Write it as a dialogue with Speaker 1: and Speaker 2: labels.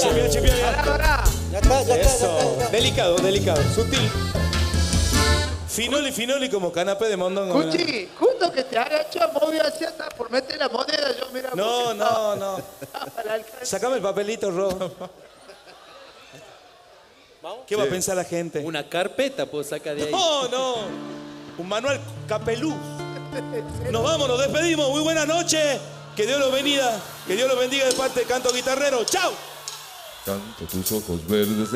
Speaker 1: Chimpia, chimpia,
Speaker 2: Pará.
Speaker 3: Ya está, ya está,
Speaker 1: Eso.
Speaker 3: ya está.
Speaker 1: Delicado, delicado, sutil. Finoli, finoli como canapé de mondongo. mira.
Speaker 2: Cuchi, justo que te agacho, moví hacia atrás por meter la moneda, yo mira.
Speaker 1: No, no, no.
Speaker 2: Para alcanzar.
Speaker 1: Sacame el papelito, Ro. ¿Qué va a pensar la gente?
Speaker 4: Una carpeta puedo sacar de ahí.
Speaker 1: No, no. Un manual capelú. Nos vamos, nos despedimos. Muy buenas noches. Que Dios los bendiga. Que Dios los bendiga de parte de Canto Guitarrero. ¡Chao!
Speaker 5: Canto tus ojos verdes